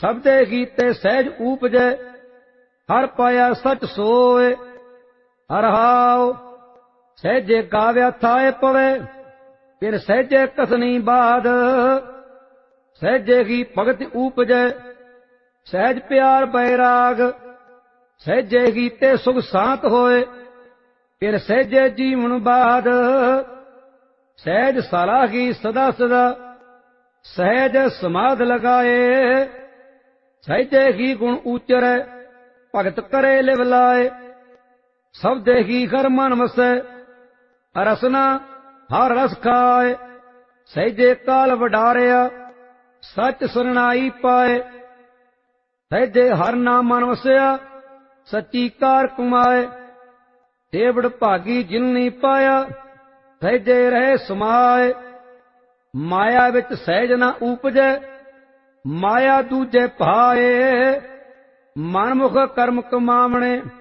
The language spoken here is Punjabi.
ਸਬਦੇ ਕੀਤੇ ਸਹਿਜ ਊਪਜੈ, ਹਰ ਪਾਇਆ ਸਚ ਸੋਏ। ਹਰ ਹਾਉ ਸਹਿਜੇ ਗਾਵਿਆ ਥਾਏ ਪਵੇ, ਫਿਰ ਸਹਿਜੇ ਕਸਨੀ ਬਾਦ। ਸਹਿਜੇ ਹੀ ਭਗਤ ਊਪਜੈ, ਸਹਿਜ ਪਿਆਰ ਬੈਰਾਗ। ਸਹਿਜੇ ਹੀ ਤੇ ਸੁਖ ਸਾਂਤ ਹੋਏ, ਫਿਰ ਸਹਿਜੇ ਜੀਵਨ ਬਾਦ। ਸਹਿਜ ਸਲਾਹੀ ਸਦਾ ਸਦਾ, ਸਹਿਜ ਸਮਾਧ ਲਗਾਏ। ਸਹਿਜੇ ਹੀ ਗੁਣ ਉਚਰੈ, ਭਗਤ ਕਰੇ ਲਿਵ ਲਾਏ। ਸਬਦੇ ਹੀ ਘਰ ਮਨ ਵਸੈ, ਰਸਨਾ ਹਰ ਰਸ ਖਾਏ। ਸਹਿਜੇ ਕਾਲ ਵਡਾਰਿਆ, ਸਚ ਸੁਰਨਾਈ ਪਾਏ। ਸਹਿਜੇ ਹਰ ਨਾਮ ਮਨ ਵਸਿਆ, ਸੱਚੀ ਕਾਰ ਕਮਾਏ। ਦੇਵੜ ਭਾਗੀ ਜਿਨ ਨੀ ਪਾਇਆ, ਸਹਿਜੇ ਰਹੇ ਸਮਾਏ। ਮਾਇਆ ਵਿੱਚ ਸਹਿਜ ਨਾ ਊਪਜੈ, ਮਾਇਆ ਦੂਜੇ ਭਾਏ। ਮਨਮੁਖ ਕਰਮ ਕਮਾਵਣੇ,